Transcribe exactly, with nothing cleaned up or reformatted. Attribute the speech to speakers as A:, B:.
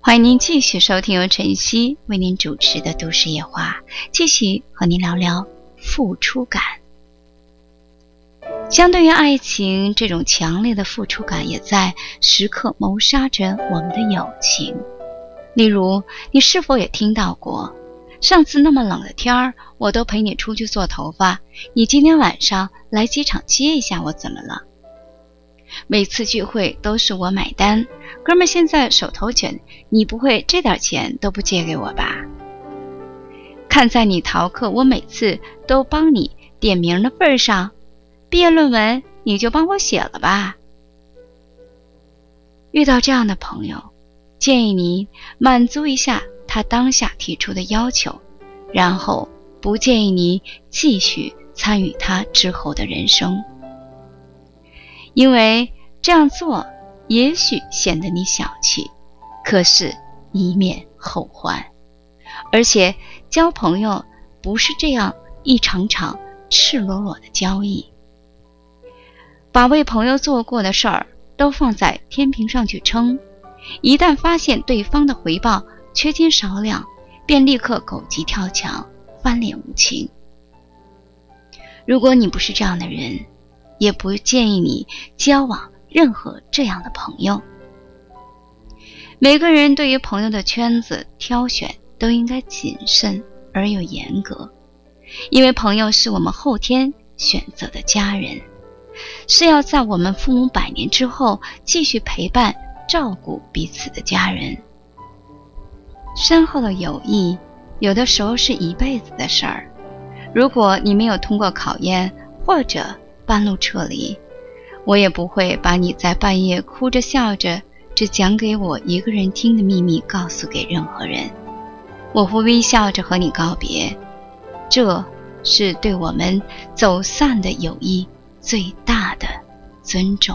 A: 欢迎您继续收听由晨曦为您主持的都市夜话，继续和您聊聊付出感。相对于爱情，这种强烈的付出感也在时刻谋杀着我们的友情。例如，你是否也听到过，上次那么冷的天儿，我都陪你出去做头发，你今天晚上来机场接一下我怎么了？每次聚会都是我买单，哥们现在手头紧，你不会这点钱都不借给我吧？看在你逃课我每次都帮你点名的份上，毕业论文你就帮我写了吧。遇到这样的朋友，建议你满足一下他当下提出的要求，然后不建议你继续参与他之后的人生。因为这样做也许显得你小气，可是以免后患。而且交朋友不是这样一场场赤裸裸的交易。把为朋友做过的事儿都放在天平上去称，一旦发现对方的回报缺斤少两，便立刻狗急跳墙，翻脸无情。如果你不是这样的人，也不建议你交往任何这样的朋友。每个人对于朋友的圈子挑选都应该谨慎而又严格，因为朋友是我们后天选择的家人，是要在我们父母百年之后继续陪伴照顾彼此的家人。深厚的友谊有的时候是一辈子的事儿，如果你没有通过考验或者半路撤离，我也不会把你在半夜哭着笑着只讲给我一个人听的秘密告诉给任何人。我会微笑着和你告别，这是对我们走散的友谊最大的尊重。